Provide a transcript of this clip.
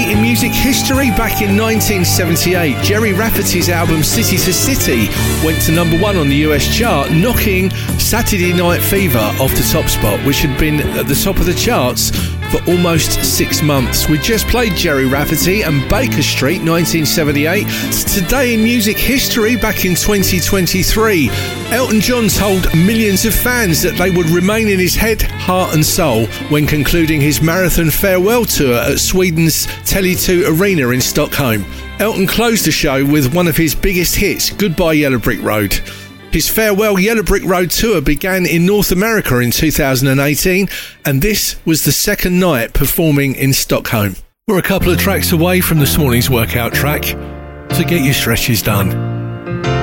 in music history, back in 1978, Gerry Rafferty's album City to City went to number 1 on the US chart, knocking Saturday Night Fever off the top spot, which had been at the top of the charts for almost 6 months. We just played Gerry Rafferty and Baker Street, 1978. Today in music history, back in 2023, Elton John told millions of fans that they would remain in his head, heart and soul when concluding his marathon farewell tour at Sweden's Tele2 Arena in Stockholm. Elton closed the show with one of his biggest hits, Goodbye Yellow Brick Road. His farewell Yellow Brick Road tour began in North America in 2018, and this was the second night performing in Stockholm. We're a couple of tracks away from this morning's workout track, so get your stretches done.